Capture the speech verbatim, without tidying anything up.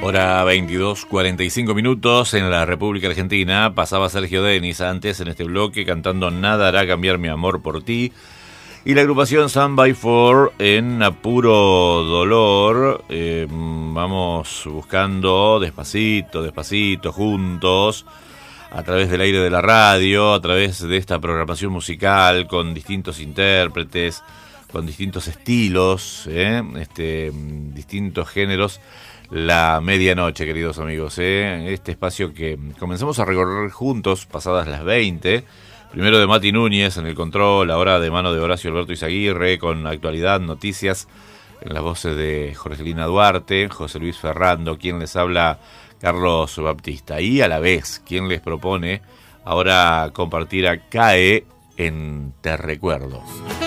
Hora veintidós cuarenta y cinco minutos en la República Argentina. Pasaba Sergio Denis antes en este bloque cantando Nada hará cambiar mi amor por ti. Y la agrupación Stand by Four en Apuro Dolor. Eh, vamos buscando despacito, despacito, juntos, a través del aire de la radio, a través de esta programación musical con distintos intérpretes, con distintos estilos, eh, este, distintos géneros. La medianoche, queridos amigos, ¿eh? Este espacio que comenzamos a recorrer juntos, pasadas las veinte. Primero de Mati Núñez en el control, ahora de mano de Horacio Alberto Izaguirre, con actualidad, noticias, en las voces de Jorgelina Duarte, José Luis Ferrando, quien les habla, Carlos Baptista. Y a la vez, quien les propone ahora compartir a C A E en Te Recuerdo.